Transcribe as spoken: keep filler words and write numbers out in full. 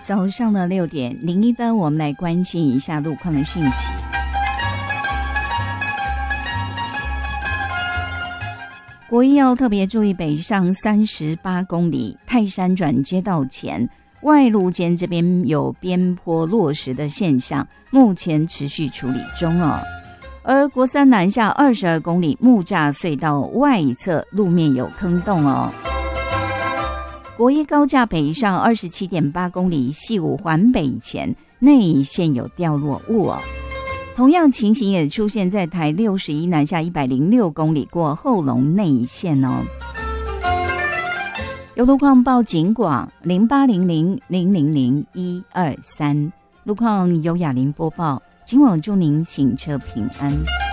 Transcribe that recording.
早上的六点零一分，我们来关心一下路况的讯息。国一要特别注意北上三十八公里泰山转接道前外路间这边有边坡落石的现象，目前持续处理中哦。而国三南下二十二公里木栅隧道外侧路面有坑洞哦。国一高架北上二十七点八公里细五环北前内线有掉落物哦。同样情形也出现在台六十一南下一百零六公里过后龙内线哦。有路况报警广零八零零零零零一二三，路况由雅玲播报。今晚祝您行车平安。